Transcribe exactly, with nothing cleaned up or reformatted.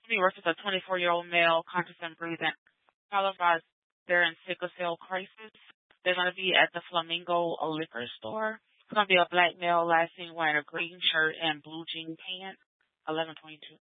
me versus a twenty-four-year-old male, conscious and breathing. Qualifies they're in sickle cell crisis. They're going to be at the Flamingo a liquor store. It's going to be a black male last seen wearing a green shirt and blue jean pants. eleven twenty-two.